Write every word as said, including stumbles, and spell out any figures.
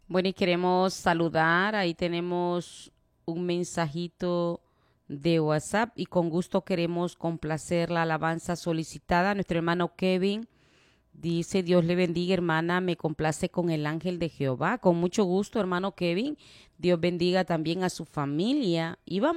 Bueno, y queremos saludar, ahí tenemos un mensajito de WhatsApp y con gusto queremos complacer la alabanza solicitada. Nuestro hermano Kevin dice, Dios le bendiga, hermana, me complace con el ángel de Jehová. Con mucho gusto, hermano Kevin. Dios bendiga también a su familia. Y vamos